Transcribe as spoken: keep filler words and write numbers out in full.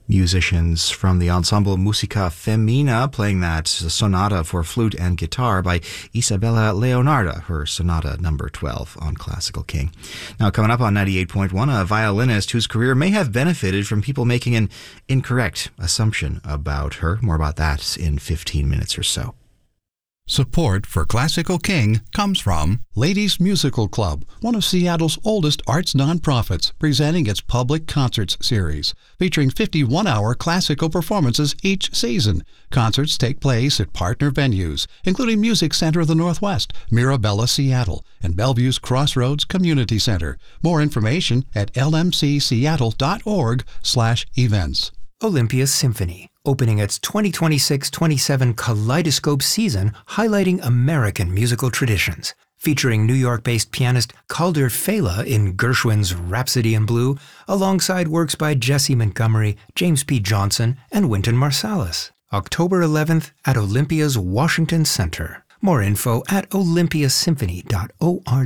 Musicians from the ensemble Musica Femina playing that sonata for flute and guitar by Isabella Leonarda, her sonata number twelve on Classical King. Now, coming up on ninety-eight point one, a violinist whose career may have benefited from people making an incorrect assumption about her. More about that in fifteen minutes or so. Support for Classical King comes from Ladies Musical Club, one of Seattle's oldest arts nonprofits, presenting its public concerts series, featuring fifty-one hour classical performances each season. Concerts take place at partner venues, including Music Center of the Northwest, Mirabella, Seattle, and Bellevue's Crossroads Community Center. More information at lmcseattle.org slash events. Olympia Symphony, opening its twenty twenty-six twenty-seven Kaleidoscope season, highlighting American musical traditions. Featuring New York-based pianist Calder Fela in Gershwin's Rhapsody in Blue, alongside works by Jesse Montgomery, James P. Johnson, and Wynton Marsalis. October eleventh at Olympia's Washington Center. More info at olympia symphony dot org.